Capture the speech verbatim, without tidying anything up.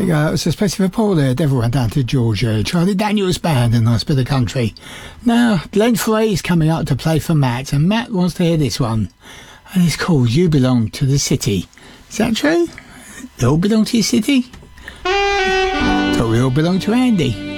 There you go, that was especially for Paul there. Devil went down to Georgia. Charlie Daniels Band, a nice bit of country. Now, Glenn Frey is coming up to play for Matt, and Matt wants to hear this one. And it's called You Belong to the City. Is that true? They all belong to your city? Thought we all belong to Andy.